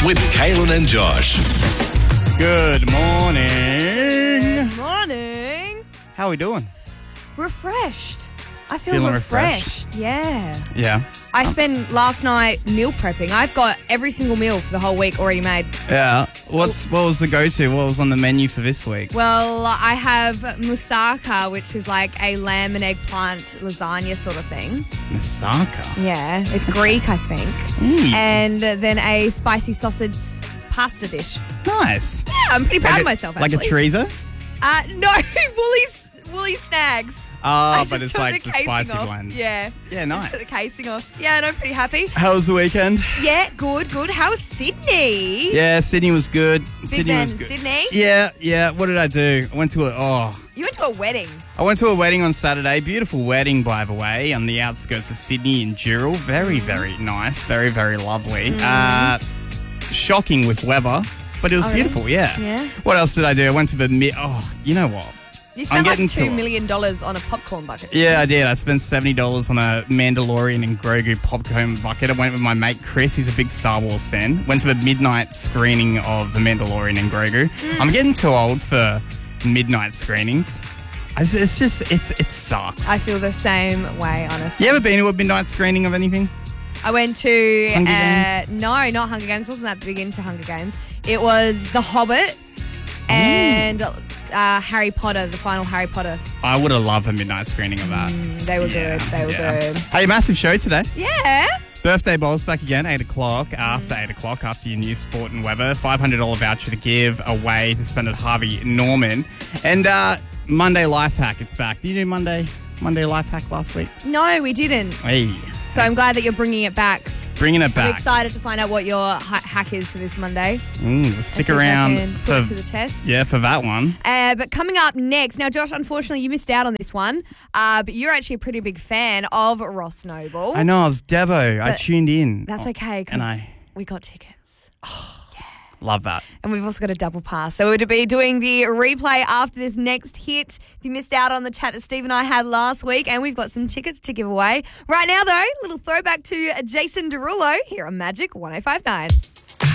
with Kaylin and Josh. Good morning. Morning. How are we doing? Refreshed. I feel Feeling refreshed. Yeah. Yeah. I spent last night meal prepping. I've got every single meal for the whole week already made. Yeah. What was the go-to? What was on the menu for this week? Well, I have moussaka, which is like a lamb and eggplant lasagna sort of thing. Moussaka. Yeah. It's Greek, I think. Mm. And then a spicy sausage pasta dish. Nice. Yeah, I'm pretty proud of myself, Like actually. a chorizo? No, Woolly Snags. Oh, I but just it's took like the casing spicy off. one. Yeah. Yeah, Just took nice. the casing off. Yeah, and I'm pretty happy. How was the weekend? Yeah, good. How was Sydney? Yeah, Sydney was good. Sydney man, was good. Sydney? Yeah. What did I do? I went to You went to a wedding. a wedding on Saturday. Beautiful wedding, by the way, on the outskirts of Sydney in Dural. Very, very nice. Very, very lovely. Shocking with weather, but it was really? beautiful. Yeah. Yeah. What else did I do? I went to the you know what? You spent like getting to $2 it. million on a popcorn bucket. Yeah, I did. I spent $70 on a Mandalorian and Grogu popcorn bucket. I went with my mate Chris. He's a big Star Wars fan. Went to the midnight screening of the Mandalorian and Grogu. I'm getting too old for midnight screenings. It sucks. I feel the same way, honestly. You ever been to a midnight screening of anything? I went to... Hunger Games? No, not Hunger Games. Wasn't that big into Hunger Games. It was The Hobbit and Harry Potter, the final Harry Potter. I would have loved a midnight screening of that. They were good. They were good. Hey, massive show today. Yeah. Birthday bowls back again, 8 o'clock. After 8 o'clock, after your news, sport and weather. $500 voucher to give away to spend at Harvey Norman. And Monday Life Hack, it's back. Did you do Monday Life Hack last week? No, we didn't. Hey. So I'm glad that you're bringing it back. Bringing it I'm back. excited to find out what your hack is for this Monday. Stick See if I around can put it to the test. Yeah, for that one. But coming up next, now Josh, unfortunately you missed out on this one, but you're actually a pretty big fan of Ross Noble. I know, I was Devo. I tuned in. That's okay because And we got tickets. love that. And we've also got a double pass. So we'll be doing the replay after this next hit. If you missed out on the chat that Steve and I had last week, and we've got some tickets to give away. Right now, though, little throwback to Jason Derulo here on Magic 105.9.